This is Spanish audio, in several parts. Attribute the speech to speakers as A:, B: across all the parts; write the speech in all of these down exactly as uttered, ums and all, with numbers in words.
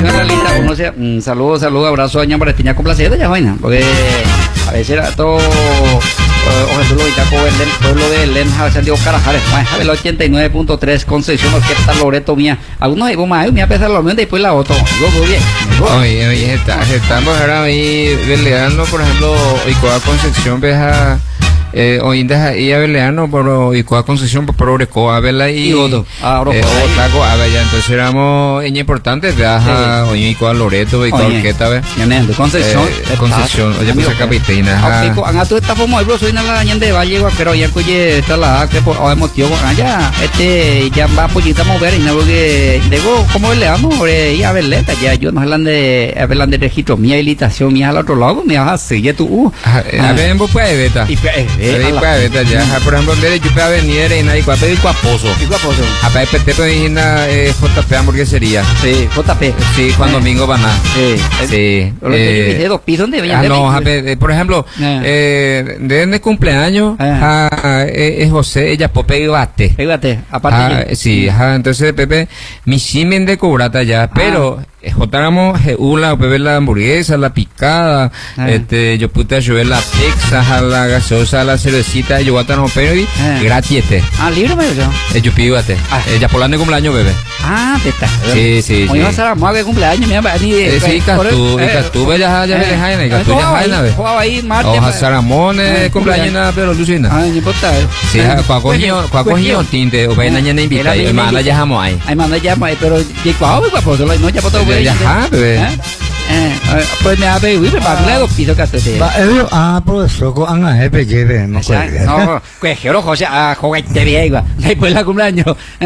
A: atención a la lista, uno se, mm, saludo, saludo, abrazo a doña Maretiña complacida ya vaina, porque a veces era todo, ojalá tú lo Itaco, el pueblo de Belén, San Diego Carajares, el ochenta y nueve punto tres, Concepción, Orquesta Loreto mía, algunos ahí, más, me a pesar la unión, después la otra, yo muy bien.
B: Oye, oye, está, estamos ahora ahí, Beleano, por ejemplo, y Coa Concepción, veja. Eh, hoy deja ir a Beleano por y Coa Concesión por Orecoa Vela y
A: otro ahora
B: Otaco a ya entonces éramos en importante viaja hoy y Coa Loreto y Coa Orquesta ve
A: Concesión
B: Concesión oye pues capitina
A: aunque anga tú estás como bro soy nada ñan de valle pero ya que está la que por hoy motivo allá este ya va pollita mover y no que digo como Beleano y a Beleta ya yo no hablan de hablan de registro mi habilitación mi al otro lado me vas así ya tú
B: a ver vos puedes veta Ahí puede ver ya, por ejemplo, donde yo puedo venir y nadie cuál pedir cuaposo.
A: ¿Y cuaposo?
B: A ver, te puedo decir una J P hamburguesería.
A: Sí, J P.
B: Sí, cuando domingo van a.
A: Sí.
B: Sí.
A: Eh, dos pisos donde
B: venían. Ah, no, a ver, por ejemplo, eh, de cumpleaños, es José, ella Pope y Bate.
A: Pégate, aparte.
B: Sí, entonces Pepe, mi simen de cobrata ya, pero Jotáramos la Pepe la hamburguesa, la picada, este, yo puta llover la pizza, la gaseosa, la cervecita, yo voy a tener pero y gratis este.
A: Ah, libre me yo.
B: Yo pido este. Ya por de cumpleaños bebé.
A: Ah, te está.
B: Sí, sí.
A: Hoy vas a la moda de cumpleaños, mira, ni
B: de. Sí, Castú, y Castú ya ya me dejan, y Castú ya jaina ve.
A: Jugaba ahí martes.
B: Oja Saramones, cumpleaños nada, pero Lucina.
A: Ah, ni importa.
B: Sí, cuál cogió, cuál cogió tinte, o vaina ya invita, y manda ya jamás ahí.
A: Ay, manda ya, pero de cuál, guapo, no ya por todo.
B: Ya, bebé.
A: Eh, pues me ha bebido, me va a dos pisos que te.
C: Va, ellos, ah, profesor, con Ana Jefe, lleve, no
A: sé. No, pues quiero José, a juguete vieja, después del cumpleaños.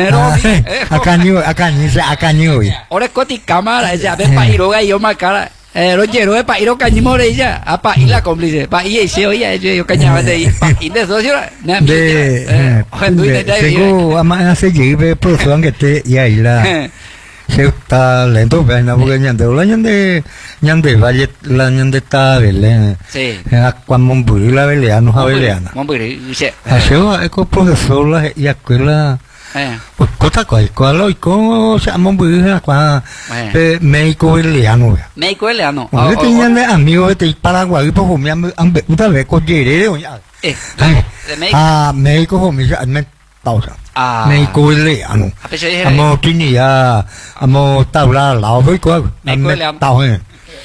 C: Acá ni, acá ni, acá ni hoy.
A: Ahora es coti cámara, ese a ver para ir hoy yo más cara. Eh, los lleros de para ir a cañimore ya, a para ir la cómplice, para ir y se oye, yo cañaba de ir, para ir de socio,
C: de, tengo, ama hace lleve, profesor, que te y ahí la. Se está lento, pero porque ñande la ñande ñande valle la ñande está Belén.
A: Sí.
C: Cuando Monburi la Beleano a Beleana.
A: Monburi, sí.
C: Así es que profesor la y escuela. Pues cosa cual cual hoy cómo se llama Monburi la cual médico Beleano.
A: Médico Beleano.
C: Yo tenía amigos de Paraguay por comer una vez con Jerez.
A: Eh.
C: Ah, médico comer pausa.
A: Ah.
C: Médico Beleano. Amo tenía, amo tabla al lado de cuál.
A: Médico Beleano.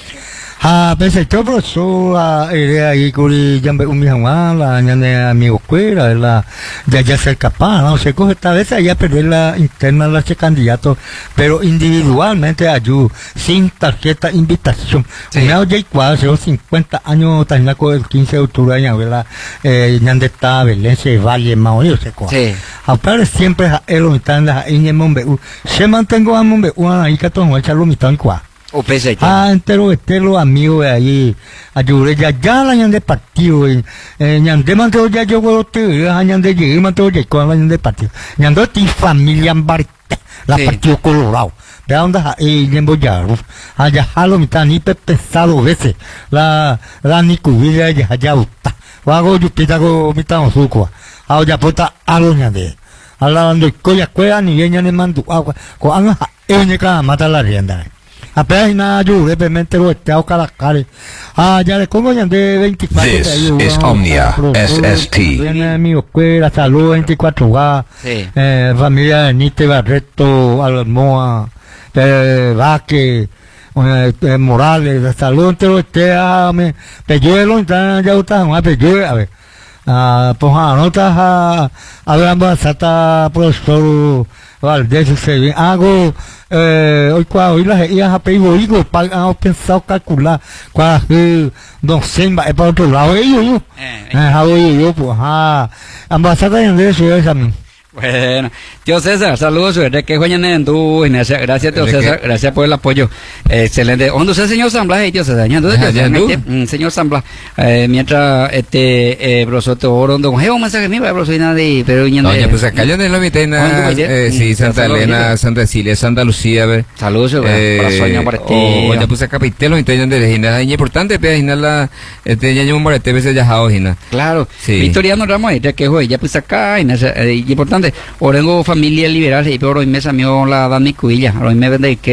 C: Ah, pensé que profesor era ahí con ya me un hijo más la ñane amigo cuera la ya ya ser capaz no sé coge esta vez ya perder la interna la che candidato pero individualmente ayudo sin tarjeta invitación me ha ya cuatro cincuenta años también con el quince de octubre ya la eh ñande está Belén se valle más yo sé cuál
A: sí
C: ahora siempre el mitad en el mombe se mantengo a mombe una ahí que todo echarlo mitad en cuál
A: o pese
C: ah entero estelo amigo de allí ayudé ya ya la ñande partido eh ñande manteo ya yo puedo te ñande llegué manteo ya con la ñande partido ñando ti familia en la partido colorado de dónde eh ñembo ya allá halo mitad ni pensado veces la la ni cubilla ya ya uta hago yo pitago mitad suco ah ya puta algo ñande hablando coya cueva ni ñande mandu agua con anga eh ka mata la rienda apenas nada yo brevemente lo estado cada cara ah ya le pongo ya de veinticuatro
D: This is Omnia S S T
C: viene mi escuela salud veinticuatro a eh familia de Nite Barreto Almoa eh Vaque eh Morales salud entero este a me pelluelo está ya está más pelluelo a ver ah pues anota a hablando hasta profesor Valdés se bien hago eh hoy cuando hoy las idas a pedir digo han pensado calcular cuál don Semba es para otro lado ellos yo eh hago yo pues ah ambasada de eso es a mí.
A: Bueno, tío César, saludos, de que juegan en tu gracias tío César, gracias por el apoyo, eh, excelente. ¿Dónde está el señor Sambla? Tío César, entonces, señor Sambla, eh, mientras este, eh, brosote oro, don Geo, un mensaje mío, broso y nadie, pero
B: no, ya pues acá ya de la mitena, eh, sí, Santa Elena, Santa Cecilia, Santa Lucía, ver.
A: Saludos, para sueño para ti.
B: O ya pues acá pitelo, entonces de Gina, es importante, pero Gina la, este, ya llevo un barete, veces ya jao Gina.
A: Claro, Victoriano Ramos, ya que hoy, ya pues acá, y importante. Orengo familia liberal y por hoy me samió la Dani Cubilla, hoy me vende que